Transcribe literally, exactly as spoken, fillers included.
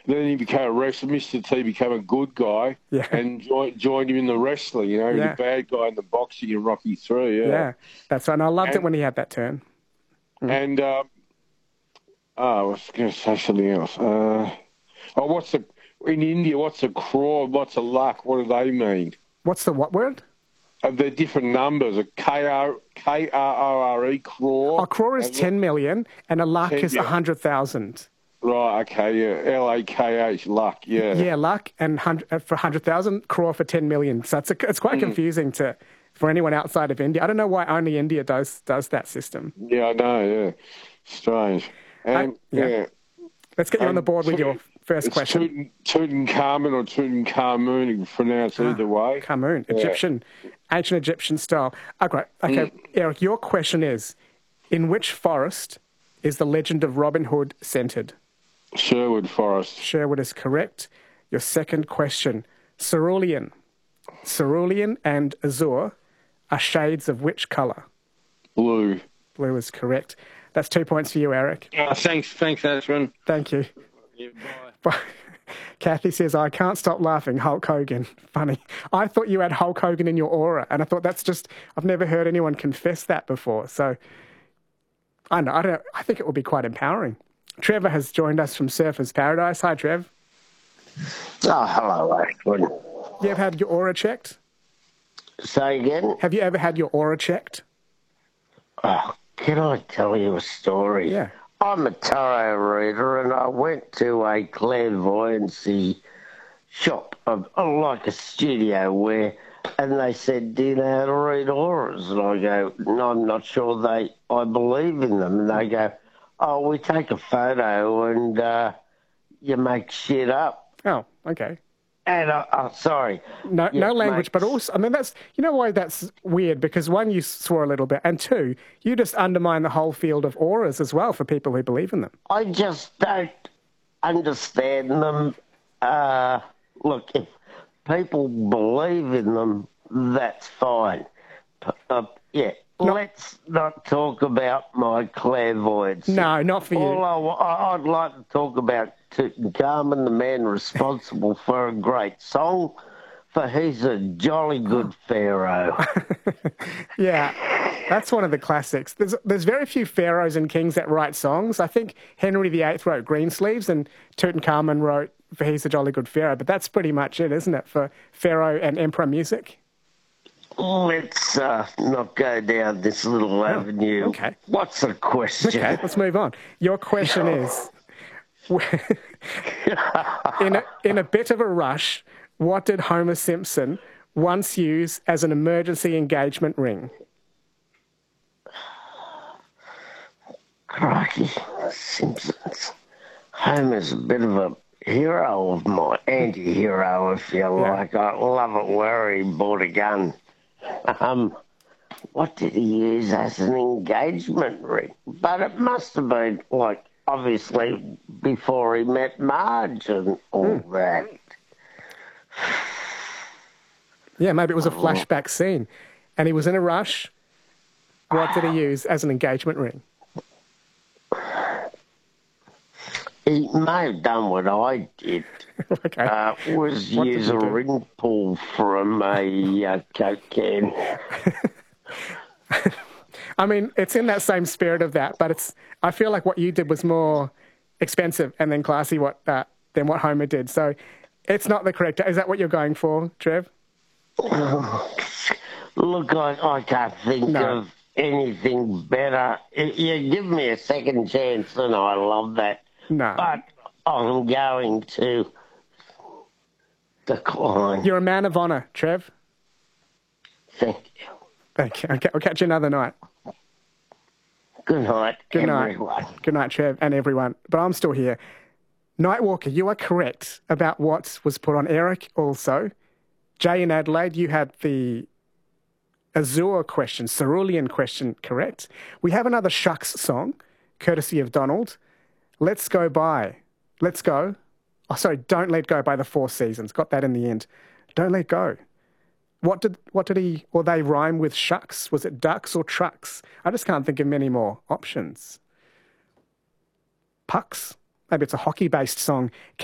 then he became a wrestler. Mister T became a good guy Yeah. and joined, joined him in the wrestling, you know, Yeah. the bad guy in the boxing in Rocky three, yeah. Yeah, that's right. And I loved And- it when he had that turn. And, um, oh, I was going to say something else. Uh, oh, what's the, in India, what's a crore, what's a lakh? What do they mean? What's the what word? Uh, they're different numbers. A K R K R O R E, crore. A crore is And- ten million and a lakh ten is one hundred thousand. Right, okay, yeah. L A K H, luck, yeah. Yeah, lakh and hundred, uh, for one hundred thousand, crore for ten million. So it's, a, it's quite confusing to for anyone outside of India. I don't know why only India does does that system. Yeah, I know, yeah. Strange. And, yeah. yeah. Let's get you on the board with Tut- your first it's question. Tutankhamun Tutankhamun or Tutankhamun, you can pronounce it either way. Kamoon, Yeah. Egyptian, ancient Egyptian style. Okay, okay, Eric, your question is, in which forest is the legend of Robin Hood centred? Sherwood Forest. Sherwood is correct. Your second question, cerulean. Cerulean and azure are shades of which colour? Blue. Blue is correct. That's two points for you, Eric. Uh, thanks, thanks, Ashwin. Thank you. Yeah, bye. Kathy says, I can't stop laughing. Hulk Hogan. Funny. I thought you had Hulk Hogan in your aura, and I thought that's just, I've never heard anyone confess that before. So, I know, I don't I think it will be quite empowering. Trevor has joined us from Surfers Paradise. Hi, Trev. Oh, hello, Ashwin. You ever had your aura checked? Say again? Have you ever had your aura checked? Oh, can I tell you a story? Yeah. I'm a tarot reader, and I went to a clairvoyancy shop, uh, like a studio, where, and they said, do you know how to read auras? And I go, no, I'm not sure they, I believe in them. And they go, oh, we take a photo and uh, you make shit up. Oh, okay. And, uh, oh, sorry. No, You no language, make- but also, I mean, that's, you know why that's weird? Because one, you swore a little bit, and two, you just undermine the whole field of auras as well for people who believe in them. I just don't understand them. Uh, look, if people believe in them, that's fine. P- Uh, yeah, No. let's not talk about my clairvoyance. No, not for you. All I, wa- I, I'd like to talk about Tutankhamun, the man responsible for a great song, for he's a jolly good pharaoh. Yeah, that's one of the classics. There's there's very few pharaohs and kings that write songs. I think Henry the Eighth wrote Greensleeves and Tutankhamun wrote For He's a Jolly Good Pharaoh, but that's pretty much it, isn't it, for pharaoh and emperor music? Let's uh, not go down this little avenue. Oh, okay. What's the question? Okay, let's move on. Your question is, in a, in a bit of a rush, what did Homer Simpson once use as an emergency engagement ring? Crikey, Simpsons. Homer's a bit of a hero of mine, anti-hero, if you like. I love it where he bought a gun. Um, what did he use as an engagement ring? But it must have been, like, obviously before he met Marge and all that. Yeah, maybe it was a flashback scene. And he was in a rush. What did he use as an engagement ring? He may have done what I did. Okay. Uh, was What did use you a do? ring pull from a uh, Coke can. I mean, it's in that same spirit of that, but it's. I feel like what you did was more expensive and then classy what uh, than what Homer did. So it's not the correct. Is that what you're going for, Trev? Look, I, I can't think No. of anything better. You give me a second chance and I love that. No. But I'm going to decline. You're a man of honour, Trev. Thank you. Thank you. Okay, I'll catch you another night. Good night, Good night. everyone. Good night, Trev, and everyone. But I'm still here. Nightwalker, you are correct about what was put on. Eric also. Jay in Adelaide, you had the Azure question, cerulean question correct. We have another Shucks song, courtesy of Donald. Let's Go By. Let's Go. Oh, sorry, Don't Let Go by the Four Seasons. Got that in the end. Don't Let Go. What did what did he, or they rhyme with shucks? Was it ducks or trucks? I just can't think of many more options. Pucks. Maybe it's a hockey-based song.